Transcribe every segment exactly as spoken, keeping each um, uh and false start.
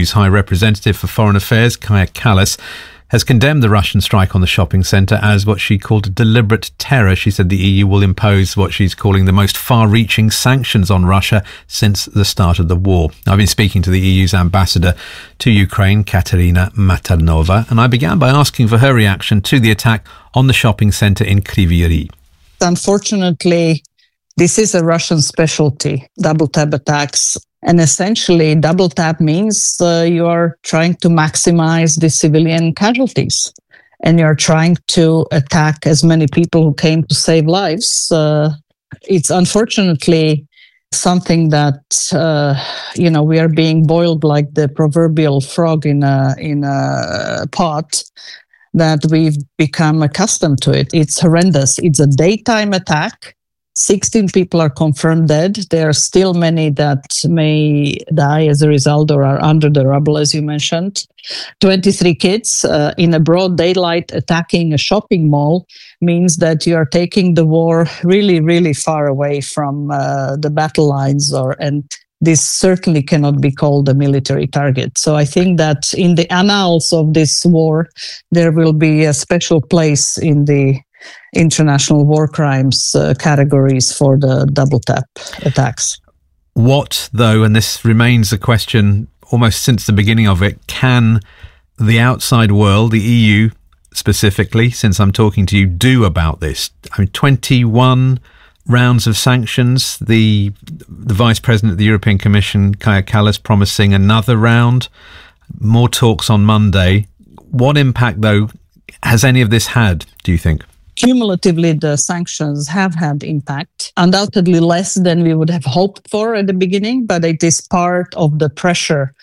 U's High Representative for Foreign Affairs, Kaja Kallas, has condemned the Russian strike on the shopping centre as what she called a deliberate terror. She said the E U will impose what she's calling the most far-reaching sanctions on Russia since the start of the war. I've been speaking to the E U's ambassador to Ukraine, Katerina Matarnova, and I began by asking for her reaction to the attack on the shopping centre in Kryvyi Rih. Unfortunately, this is a Russian specialty, double tap attacks. And essentially, double tap means uh, you are trying to maximize the civilian casualties. And you're trying to attack as many people who came to save lives. Uh, it's unfortunately something that, uh, you know, we are being boiled like the proverbial frog in a, in a pot, that we've become accustomed to it. It's horrendous. It's a daytime attack. sixteen people are confirmed dead. There are still many that may die as a result or are under the rubble, as you mentioned. twenty-three kids uh, in a broad daylight attacking a shopping mall means that you are taking the war really, really far away from uh, the battle lines, or and this certainly cannot be called a military target. So I think that in the annals of this war, there will be a special place in the international war crimes uh, categories for the double tap attacks. What, though, and this remains a question almost since the beginning of it, can the outside world, the E U specifically, since I'm talking to you, do about this? I mean, twenty-one rounds of sanctions, the the Vice President of the European Commission, Kaja Kallas, promising another round, more talks on Monday. What impact, though, has any of this had, do you think? Cumulatively, the sanctions have had impact, undoubtedly less than we would have hoped for at the beginning, but it is part of the pressure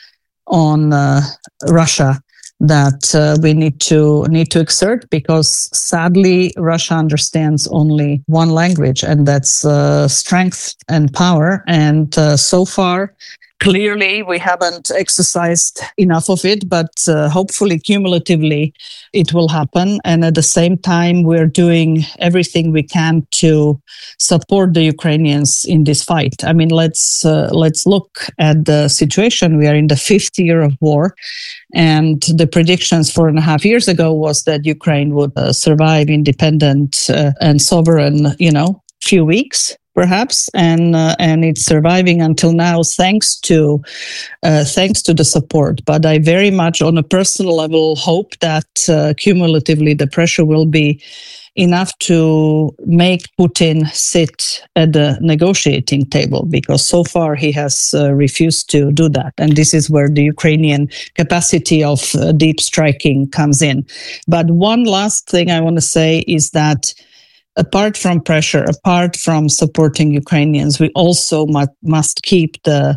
on uh, Russia that uh, we need to need to exert, because sadly, Russia understands only one language, and that's uh, strength and power. And uh, so far, clearly, we haven't exercised enough of it, but uh, hopefully, cumulatively, it will happen. And at the same time, we're doing everything we can to support the Ukrainians in this fight. I mean, let's uh, let's look at the situation. We are in the fifth year of war, and the predictions four and a half years ago was that Ukraine would uh, survive independent uh, and sovereign, you know, few weeks. Perhaps, and uh, and it's surviving until now thanks to uh, thanks to the support. But I very much, on a personal level, hope that uh, cumulatively the pressure will be enough to make Putin sit at the negotiating table, because so far he has uh, refused to do that. And this is where the Ukrainian capacity of uh, deep striking comes in. But one last thing I want to say is that apart from pressure, apart from supporting Ukrainians, we also must, must keep the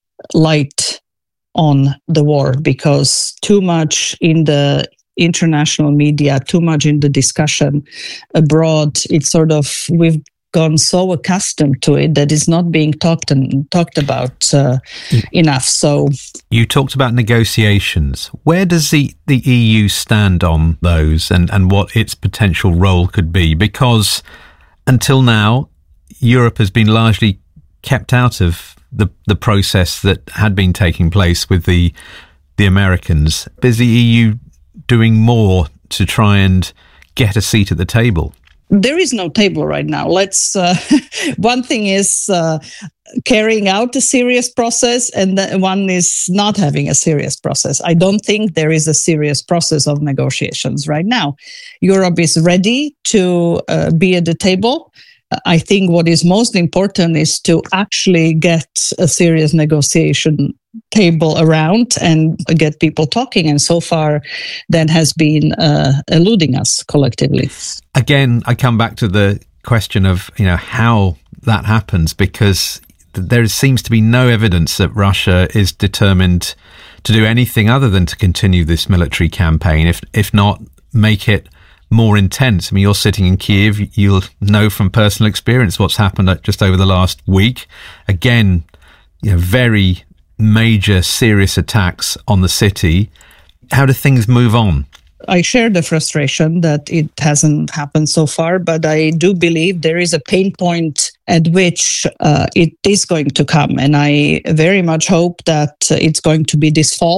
light on the war, because too much in the international media, too much in the discussion abroad, it's sort of, we've gone so accustomed to it that it's not being talked and talked about uh, enough. So you talked about negotiations. Where does the, the E U stand on those, and, and what its potential role could be? Because until now, Europe has been largely kept out of the, the process that had been taking place with the the Americans. Is the E U doing more to try and get a seat at the table? There is no table right now. Let's. Uh, one thing is uh, carrying out a serious process, and the, one is not having a serious process. I don't think there is a serious process of negotiations right now. Europe is ready to uh, be at the table. I think what is most important is to actually get a serious negotiation table around and get people talking. And so far, that has been uh, eluding us collectively. Again, I come back to the question of, you know, how that happens, because there seems to be no evidence that Russia is determined to do anything other than to continue this military campaign, if if not make it more intense. I mean, you're sitting in Kiev, you'll know from personal experience what's happened just over the last week. Again, you know, very major, serious attacks on the city. How do things move on? I share the frustration that it hasn't happened so far, but I do believe there is a pain point at which uh, it is going to come. And I very much hope that it's going to be this fall.